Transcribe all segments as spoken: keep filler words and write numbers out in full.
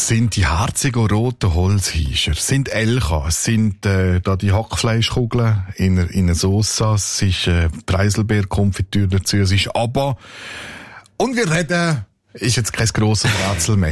sind die herzigen roten Holzhiescher, sind Elcha, es sind äh, da die Hackfleischkugeln in einer, in einer Sauce, es ist äh, Preiselbeerkonfitüre dazu, es ist aber und wir reden, ist jetzt kein grosses Rätsel mehr.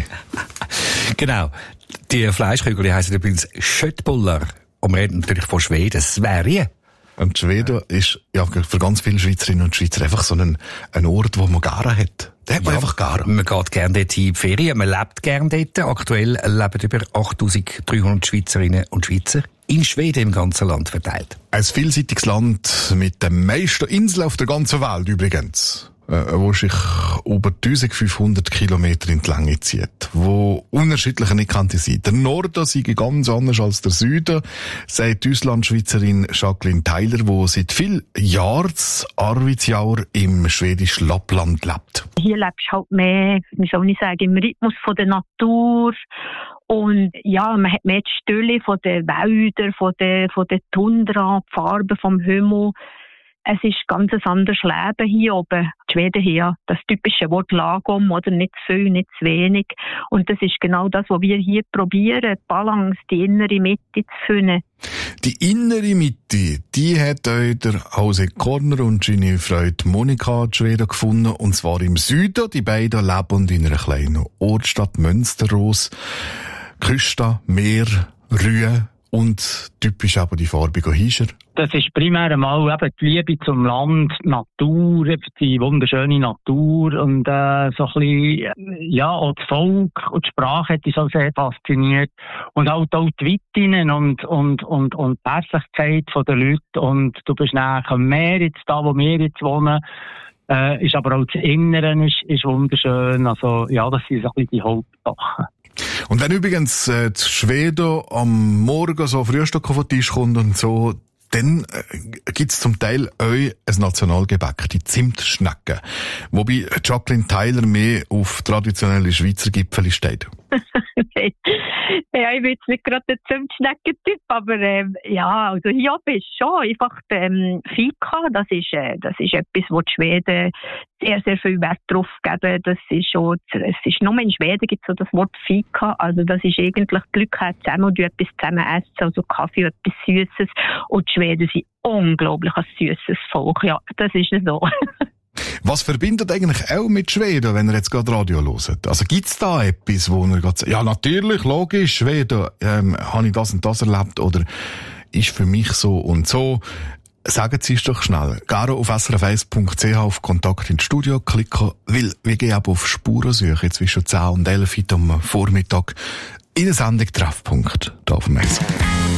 Genau, die Fleischkügel heissen übrigens Schöttbuller und wir reden natürlich von Schweden, Sverige. Und Schweden ist ja für ganz viele Schweizerinnen und Schweizer einfach so ein, ein Ort, wo man gerne hat. Da hat man ja einfach gerne. Man geht gerne dort in die Ferien, man lebt gerne dort. Aktuell leben über achttausenddreihundert Schweizerinnen und Schweizer in Schweden im ganzen Land verteilt. Ein vielseitiges Land mit den meisten Inseln auf der ganzen Welt übrigens. Äh, wo sich über eintausendfünfhundert Kilometer in die Länge zieht, wo unterschiedliche nicht kannte sein. Der Norden sei ganz anders als der Süden, sagt die Auslandschweizerin Jacqueline Tyler, die seit vielen Jahren Arvidsjaur im schwedischen Lappland lebt. Hier lebst du halt mehr, wie soll ich sagen, im Rhythmus von der Natur. Und ja, man hat mehr die Stille von den Wäldern, von der, von der Tundra, die Farben vom Himmel. Es ist ganz ein anderes Leben hier oben. Die Schweden hier, das typische Wort Lagom, oder nicht zu viel, nicht zu wenig. Und das ist genau das, was wir hier probieren, die Balance, die innere Mitte zu finden. Die innere Mitte, die hat euch der Hause Korner und seine Freundin Monika in Schweden gefunden. Und zwar im Süden. Die beiden leben in einer kleinen Ortstadt Münsterås. Küste, Meer, Rühe. Und typisch aber die farbigen Hiescher. Das ist primär einmal eben die Liebe zum Land, Natur, die wunderschöne Natur und äh, so ein bisschen, ja, auch das Volk und die Sprache hat mich so sehr fasziniert. Und halt auch die Weitinnen und, und, und, und die Herzlichkeit der Leute. Und du bist nachher am Meer, jetzt da, wo wir jetzt wohnen, äh, ist aber auch das Innere ist, ist wunderschön. Also, ja, das sind so ein bisschen die Hauptsachen. Und wenn übrigens äh, die Schweden am Morgen so Frühstück auf den Tisch kommt und so, dann äh, gibt's zum Teil auch ein Nationalgebäck, die Zimtschnecken. Wobei Jacqueline Tyler mehr auf traditionelle Schweizer Gipfel steht. Ja, ich bin jetzt nicht gerade der Zimtschnecken-Typ, aber ähm, ja, also hier oben ist schon einfach ähm, Fika, das ist, äh, das ist etwas, wo die Schweden sehr, sehr viel Wert drauf geben. Das ist schon, es ist nur in Schweden gibt es so das Wort Fika, also das ist eigentlich, die Leute kommen zusammen und etwas zusammen essen, also Kaffee, etwas Süßes, und die Schweden sind unglaublich ein süßes Volk, ja, das ist so. Was verbindet eigentlich auch mit Schweden, wenn ihr jetzt gerade Radio hört? Also gibt's da etwas, wo ihr gerade sagt, ja natürlich, logisch, Schweden, ähm, habe ich das und das erlebt, oder ist für mich so und so? Sagen Sie es doch schnell. Gerne auf s r f eins punkt c h auf Kontakt ins Studio klicken, weil wir gehen eben auf Spurensuche zwischen zehn und elf am Vormittag in der Sendung Treffpunkt, da auf dem Eis.